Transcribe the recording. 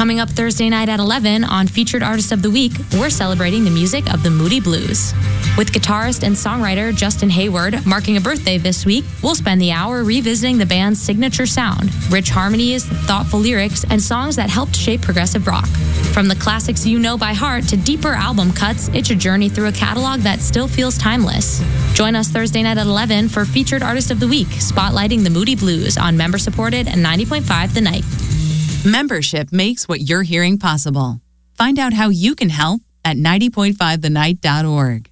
Coming up Thursday night at 11 on Featured Artist of the Week, we're celebrating the music of the Moody Blues. With guitarist and songwriter Justin Hayward marking a birthday this week, we'll spend the hour revisiting the band's signature sound, rich harmonies, thoughtful lyrics, and songs that helped shape progressive rock. From the classics you know by heart to deeper album cuts, it's a journey through a catalog that still feels timeless. Join us Thursday night at 11 for Featured Artist of the Week, spotlighting the Moody Blues on member-supported and 90.5 The Night. Membership makes what you're hearing possible. Find out how you can help at 90.5thenight.org.